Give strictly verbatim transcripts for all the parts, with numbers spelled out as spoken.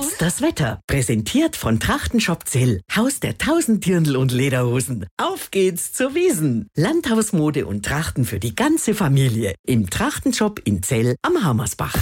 Jetzt das Wetter. Präsentiert von Trachtenshop Zell. Haus der tausend Dirndl und Lederhosen. Auf geht's zur Wiesn. Landhausmode und Trachten für die ganze Familie. Im Trachtenshop in Zell am Hammersbach.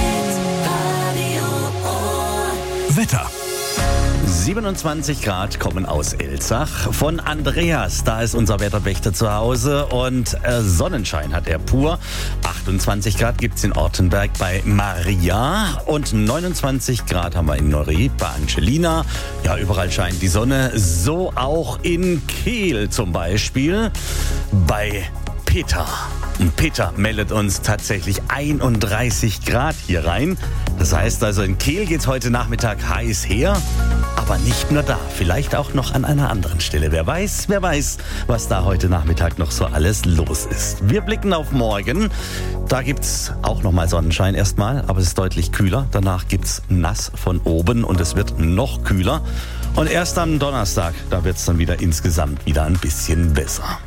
Wetter. siebenundzwanzig Grad kommen aus Elzach. Von Andreas, da ist unser Wetterwächter zu Hause und äh, Sonnenschein hat er pur. achtundzwanzig Grad gibt's in Ortenberg bei Maria und neunundzwanzig Grad haben wir in Nori bei Angelina. Ja, überall scheint die Sonne, so auch in Kehl zum Beispiel bei Peter. Und Peter meldet uns tatsächlich einunddreißig Grad hier rein. Das heißt also, in Kehl geht's heute Nachmittag heiß her. Aber nicht nur da, vielleicht auch noch an einer anderen Stelle. Wer weiß, wer weiß, was da heute Nachmittag noch so alles los ist. Wir blicken auf morgen. Da gibt's auch nochmal Sonnenschein erstmal, aber es ist deutlich kühler. Danach gibt's nass von oben und es wird noch kühler. Und erst am Donnerstag, da wird's dann wieder insgesamt wieder ein bisschen besser.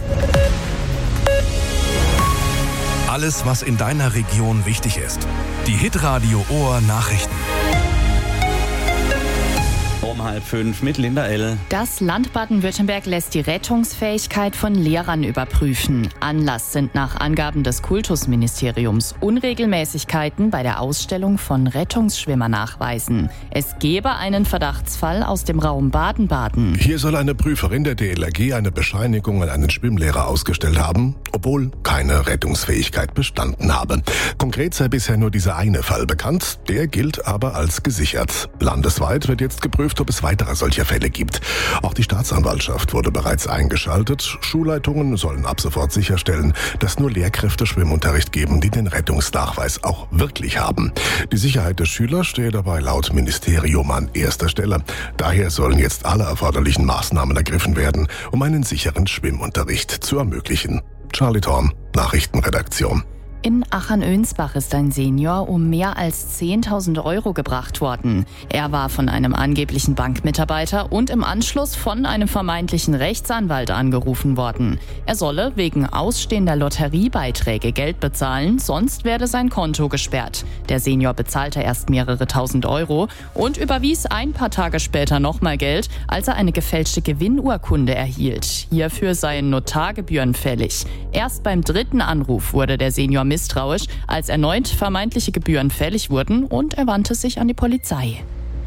Alles, was in deiner Region wichtig ist. Die Hitradio Ohr Nachrichten. Um halb fünf mit Linda L. Das Land Baden-Württemberg lässt die Rettungsfähigkeit von Lehrern überprüfen. Anlass sind nach Angaben des Kultusministeriums Unregelmäßigkeiten bei der Ausstellung von Rettungsschwimmernachweisen. Es gebe einen Verdachtsfall aus dem Raum Baden-Baden. Hier soll eine Prüferin der D L R G eine Bescheinigung an einen Schwimmlehrer ausgestellt haben, obwohl keine Rettungsfähigkeit bestanden habe. Konkret sei bisher nur dieser eine Fall bekannt, der gilt aber als gesichert. Landesweit wird jetzt geprüft, ob es weitere solcher Fälle gibt. Auch die Staatsanwaltschaft wurde bereits eingeschaltet. Schulleitungen sollen ab sofort sicherstellen, dass nur Lehrkräfte Schwimmunterricht geben, die den Rettungsnachweis auch wirklich haben. Die Sicherheit der Schüler stehe dabei laut Ministerium an erster Stelle. Daher sollen jetzt alle erforderlichen Maßnahmen ergriffen werden, um einen sicheren Schwimmunterricht zu ermöglichen. Charlie Thorn, Nachrichtenredaktion. In Achern-Önsbach ist ein Senior um mehr als zehntausend Euro gebracht worden. Er war von einem angeblichen Bankmitarbeiter und im Anschluss von einem vermeintlichen Rechtsanwalt angerufen worden. Er solle wegen ausstehender Lotteriebeiträge Geld bezahlen, sonst werde sein Konto gesperrt. Der Senior bezahlte erst mehrere tausend Euro und überwies ein paar Tage später nochmal Geld, als er eine gefälschte Gewinnurkunde erhielt. Hierfür seien Notargebühren fällig. Erst beim dritten Anruf wurde der Senior misstrauisch, als erneut vermeintliche Gebühren fällig wurden, und er wandte sich an die Polizei.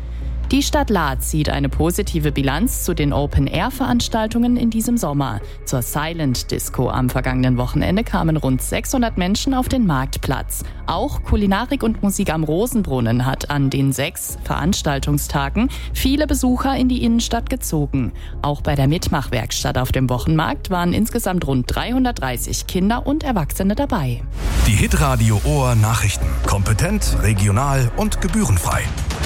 Die Stadt Laath zieht eine positive Bilanz zu den Open-Air-Veranstaltungen in diesem Sommer. Zur Silent Disco am vergangenen Wochenende kamen rund sechshundert Menschen auf den Marktplatz. Auch Kulinarik und Musik am Rosenbrunnen hat an den sechs Veranstaltungstagen viele Besucher in die Innenstadt gezogen. Auch bei der Mitmachwerkstatt auf dem Wochenmarkt waren insgesamt rund dreihundertdreißig Kinder und Erwachsene dabei. Die Hitradio Ohr Nachrichten. Kompetent, regional und gebührenfrei.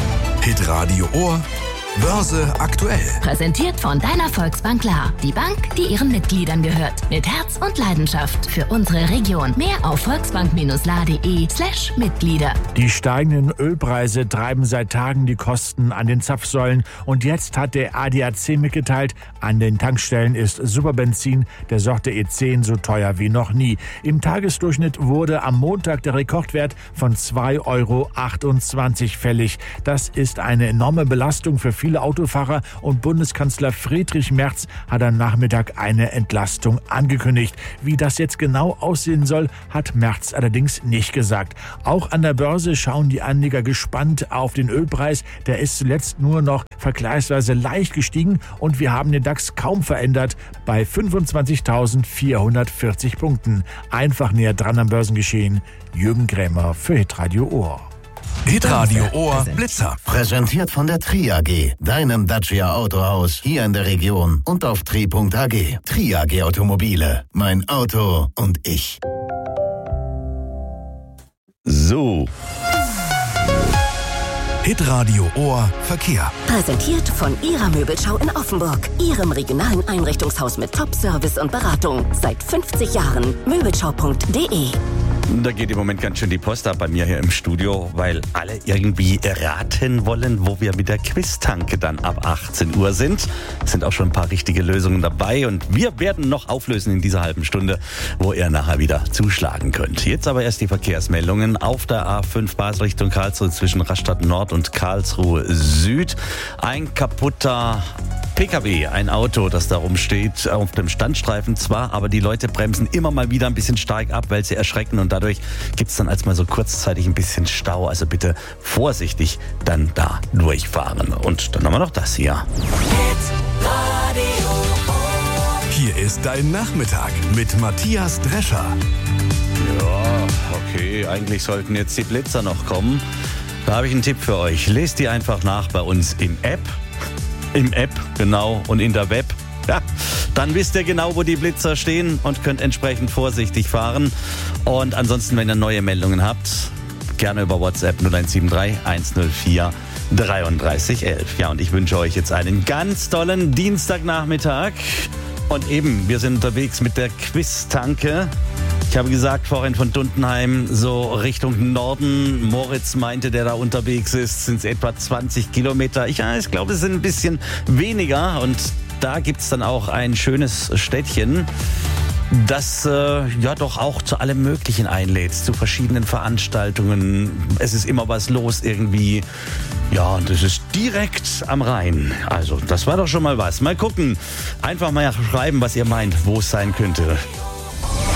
Hitradio Ohr, Börse aktuell. Präsentiert von deiner Volksbank Lahr. Die Bank, die ihren Mitgliedern gehört. Mit Herz und Leidenschaft für unsere Region. Mehr auf volksbank-lahr.de slash Mitglieder. Die steigenden Ölpreise treiben seit Tagen die Kosten an den Zapfsäulen. Und jetzt hat der A D A C mitgeteilt, an den Tankstellen ist Superbenzin der Sorte E zehn so teuer wie noch nie. Im Tagesdurchschnitt wurde am Montag der Rekordwert von zwei Euro achtundzwanzig fällig. Das ist eine enorme Belastung für viele Autofahrer, und Bundeskanzler Friedrich Merz hat am Nachmittag eine Entlastung angekündigt. Wie das jetzt genau aussehen soll, hat Merz allerdings nicht gesagt. Auch an der Börse schauen die Anleger gespannt auf den Ölpreis. Der ist zuletzt nur noch vergleichsweise leicht gestiegen und wir haben den DAX kaum verändert bei fünfundzwanzigtausendvierhundertvierzig Punkten. Einfach näher dran am Börsengeschehen. Jürgen Krämer für Hitradio Ohr. Hitradio Ohr Blitzer. Präsentiert von der Tri A G, deinem Dacia Autohaus hier in der Region und auf tri punkt a g. Tri A G Automobile, mein Auto und ich. So. Hitradio Ohr Verkehr. Präsentiert von Ihrer Möbelschau in Offenburg. Ihrem regionalen Einrichtungshaus mit Top-Service und Beratung. Seit fünfzig Jahren. Möbelschau punkt de. Da geht im Moment ganz schön die Post ab bei mir hier im Studio, weil alle irgendwie raten wollen, wo wir mit der Quiztanke dann ab achtzehn Uhr sind. Es sind auch schon ein paar richtige Lösungen dabei und wir werden noch auflösen in dieser halben Stunde, wo ihr nachher wieder zuschlagen könnt. Jetzt aber erst die Verkehrsmeldungen auf der A fünf Basel Richtung Karlsruhe zwischen Rastatt Nord und Karlsruhe Süd. Ein kaputter P K W, ein Auto, das da rumsteht, auf dem Standstreifen zwar, aber die Leute bremsen immer mal wieder ein bisschen stark ab, weil sie erschrecken und dadurch gibt es dann als mal so kurzzeitig ein bisschen Stau. Also bitte vorsichtig dann da durchfahren. Und dann haben wir noch das hier. Hier ist dein Nachmittag mit Matthias Drescher. Ja, okay, eigentlich sollten jetzt die Blitzer noch kommen. Da habe ich einen Tipp für euch. Lest die einfach nach bei uns im App. Im App, genau, und in der Web. Ja, dann wisst ihr genau, wo die Blitzer stehen und könnt entsprechend vorsichtig fahren. Und ansonsten, wenn ihr neue Meldungen habt, gerne über WhatsApp null eins sieben drei eins null vier dreiunddreißig elf. Ja, und ich wünsche euch jetzt einen ganz tollen Dienstagnachmittag. Und eben, wir sind unterwegs mit der Quiztanke. Ich habe gesagt, vorhin von Dundenheim so Richtung Norden. Moritz meinte, der da unterwegs ist, sind es etwa zwanzig Kilometer. Ich, ja, ich glaube, es sind ein bisschen weniger. Und da gibt es dann auch ein schönes Städtchen, das äh, ja doch auch zu allem Möglichen einlädt, zu verschiedenen Veranstaltungen. Es ist immer was los irgendwie. Ja, und es ist direkt am Rhein. Also, das war doch schon mal was. Mal gucken. Einfach mal schreiben, was ihr meint, wo es sein könnte.